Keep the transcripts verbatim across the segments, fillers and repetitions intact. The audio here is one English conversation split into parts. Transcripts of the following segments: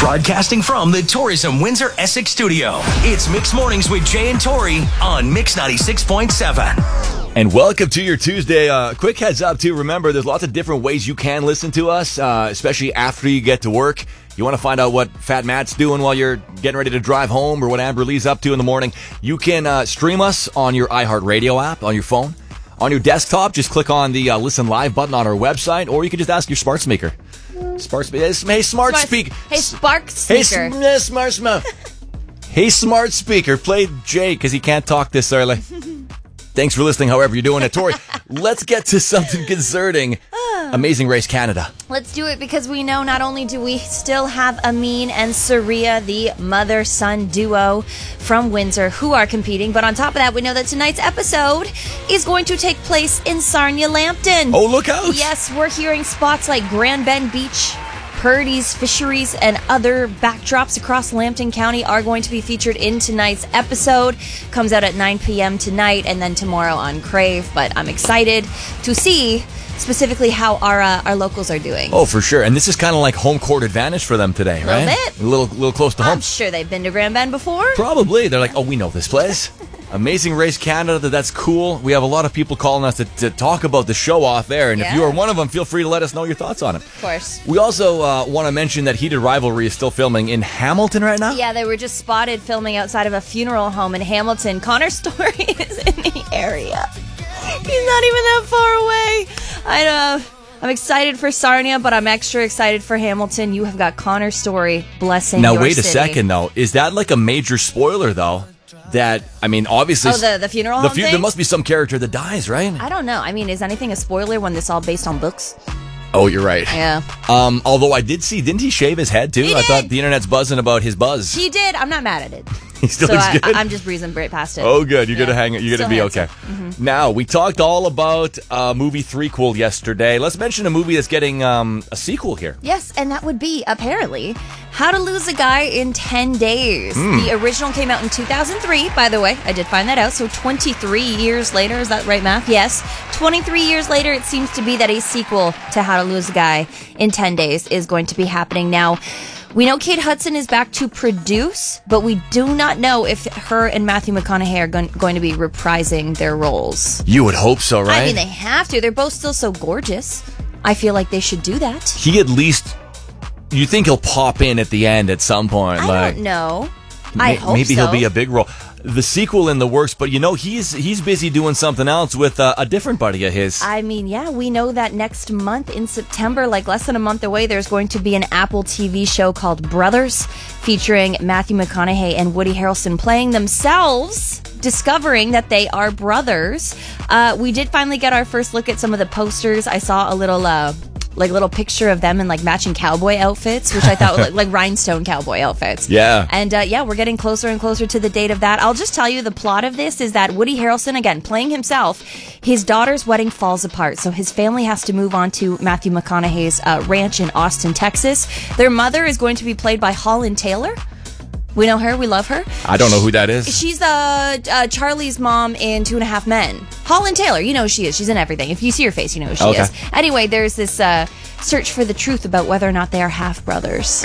Broadcasting from the Tourism Windsor Essex studio, it's Mix Mornings with Jay and Tori on Mix ninety-six point seven. And welcome to your Tuesday. Uh, quick heads up, too. Remember, there's lots of different ways you can listen to us, uh, especially after you get to work. You want to find out what Fat Matt's doing while you're getting ready to drive home or what Amber Lee's up to in the morning. You can uh, stream us on your iHeartRadio app on your phone. On your desktop, just click on the uh, Listen Live button on our website, or you can just ask your smart speaker. Smart speaker. Hey, smart, smart speaker. Hey, Spark speaker. Hey, sm- smart, smart. Hey, smart speaker. Play Jay because he can't talk this early. Thanks for listening, however you're doing it. Tori, let's get to something concerning Amazing Race Canada. Let's do it because we know not only do we still have Amin and Saria, the mother-son duo from Windsor, who are competing, but on top of that, we know that tonight's episode is going to take place in Sarnia-Lambton. Oh, look out! Yes, we're hearing spots like Grand Bend Beach, Purdy's, Fisheries, and other backdrops across Lambton County are going to be featured in tonight's episode. Comes out at nine p.m. tonight and then tomorrow on Crave. But I'm excited to see specifically how our uh, our locals are doing. Oh, for sure. And this is kind of like home court advantage for them today, right? A little bit. A little, little close to home. I'm sure they've been to Grand Bend before. Probably. They're like, oh, we know this place. Amazing Race Canada, that's cool. We have a lot of people calling us to, to talk about the show off air, and yeah. if you are one of them, feel free to let us know your thoughts on it. Of course. We also uh, want to mention that Heated Rivalry is still filming in Hamilton right now. Yeah, they were just spotted filming outside of a funeral home in Hamilton. Connor Story is in the area. He's not even that far away. I know. I'm excited for Sarnia, but I'm extra excited for Hamilton. You have got Connor Story blessing now, your wait a city. second, though. Is that like a major spoiler, though? That, I mean, obviously... Oh, the, the funeral the home fu- thing? There must be some character that dies, right? I don't know. I mean, is anything a spoiler when this all based on books? Oh, you're right. Yeah. Um, although I did see, didn't he shave his head, too? He I did. thought the internet's buzzing about his buzz. He did. I'm not mad at it. He still so looks I, good? I'm just breezing right past it. Oh, good. You're Yeah. going to hang it. You're going to be Still okay. handsome. Now, we talked all about uh, movie threequel yesterday. Let's mention a movie that's getting um, a sequel here. Yes, and that would be, apparently, How to Lose a Guy in ten days. Mm. The original came out in two thousand three, by the way. I did find that out. So twenty-three years later, is that right math? Yes. twenty-three years later, it seems to be that a sequel to How to Lose a Guy in ten days is going to be happening. Now, we know Kate Hudson is back to produce, but we do not know if her and Matthew McConaughey are going, going to be reprising their roles. You would hope so, right? I mean, they have to. They're both still so gorgeous. I feel like they should do that. He at least... You think he'll pop in at the end at some point? I like, don't know. I may- hope Maybe so. he'll be a big role. The sequel in the works, but you know, he's he's busy doing something else with uh, a different buddy of his. I mean, yeah, we know that next month in September, like less than a month away, there's going to be an Apple T V show called Brothers, featuring Matthew McConaughey and Woody Harrelson playing themselves, discovering that they are brothers. Uh, we did finally get our first look at some of the posters. I saw a little... Uh, like little picture of them in like matching cowboy outfits, which I thought were like, like rhinestone cowboy outfits. Yeah. And uh, yeah, we're getting closer and closer to the date of that. I'll just tell you the plot of this is that Woody Harrelson, again, playing himself, his daughter's wedding falls apart. So his family has to move on to Matthew McConaughey's uh, ranch in Austin, Texas. Their mother is going to be played by Holland Taylor. We know her. We love her. I don't know who that is. She's uh, uh, Charlie's mom in Two and a Half Men. Holland Taylor. You know who she is. She's in everything. If you see her face, you know who she Okay. is. Anyway, there's this uh, search for the truth about whether or not they are half brothers.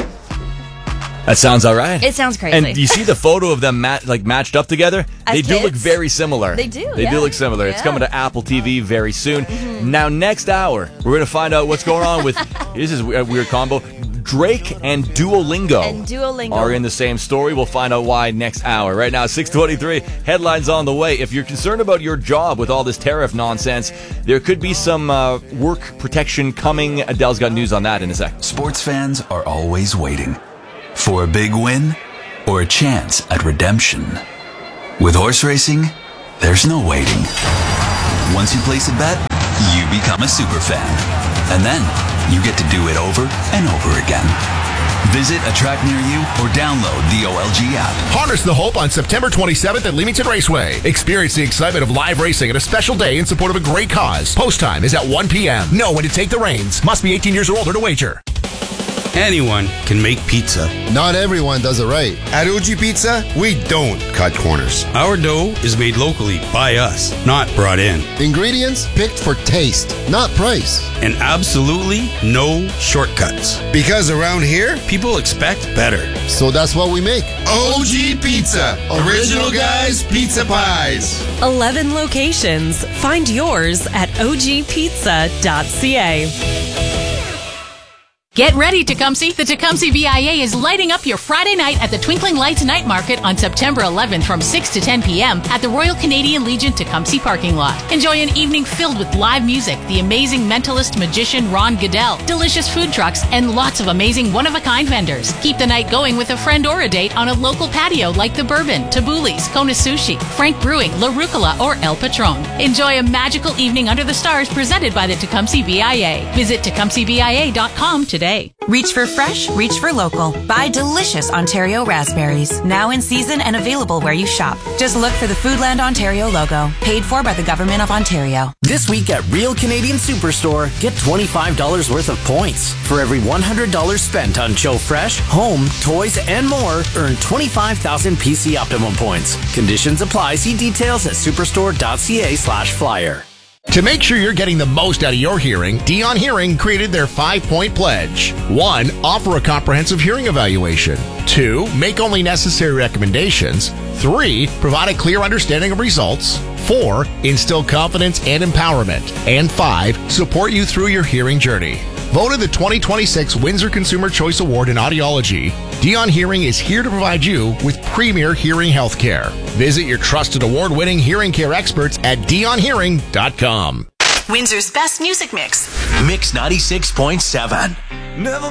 That sounds all right. It sounds crazy. And you see the photo of them mat- like matched up together? As they do look kids? very similar. They do, They yeah. do look similar. It's Yeah. coming to Apple T V very soon. Mm-hmm. Now, next hour, we're going to find out what's going on with, this is a weird combo, Drake and Duolingo, And Duolingo. are in the same story. We'll find out why next hour. Right now, six twenty-three, headlines on the way. If you're concerned about your job with all this tariff nonsense, there could be some uh, work protection coming. Adele's got news on that in a sec. Sports fans are always waiting for a big win or a chance at redemption. With horse racing, there's no waiting. Once you place a bet, you become a super fan. And then you get to do it over and over again. Visit a track near you or download the O L G app. Harness the hope on September twenty-seventh at Leamington Raceway. Experience the excitement of live racing at a special day in support of a great cause. Post time is at one p.m. Know when to take the reins. Must be eighteen years or older to wager. Anyone can make pizza. Not everyone does it right. At O G Pizza, we don't cut corners. Our dough is made locally by us, not brought in. Ingredients picked for taste, not price. And absolutely no shortcuts. Because around here, people expect better. So that's what we make. O G Pizza. Original guys, pizza pies. eleven locations. Find yours at o g pizza dot c a. Get ready, Tecumseh. The Tecumseh V I A is lighting up your Friday night at the Twinkling Lights Night Market on September eleventh from six to ten p.m. at the Royal Canadian Legion Tecumseh parking lot. Enjoy an evening filled with live music, the amazing mentalist magician Ron Goodell, delicious food trucks, and lots of amazing one-of-a-kind vendors. Keep the night going with a friend or a date on a local patio like The Bourbon, Tabuli's, Kona Sushi, Frank Brewing, La Rucola, or El Patron. Enjoy a magical evening under the stars presented by the Tecumseh V I A. Visit tecumseh v i a dot com today. Reach for fresh, reach for local. Buy delicious Ontario raspberries. Now in season and available where you shop. Just look for the Foodland Ontario logo. Paid for by the Government of Ontario. This week at Real Canadian Superstore, get twenty-five dollars worth of points. For every one hundred dollars spent on Joe Fresh, home, toys, and more, earn twenty-five thousand P C Optimum points. Conditions apply. See details at superstore dot c a slash flyer. To make sure you're getting the most out of your hearing, Dion Hearing created their five-point pledge. One, offer a comprehensive hearing evaluation. Two, make only necessary recommendations. Three, provide a clear understanding of results. Four, instill confidence and empowerment. And five, support you through your hearing journey. Voted the twenty twenty-six Windsor Consumer Choice Award in Audiology, Dion Hearing is here to provide you with premier hearing health care. Visit your trusted award-winning hearing care experts at dion hearing dot com. Windsor's best music mix. Mix ninety-six point seven. Never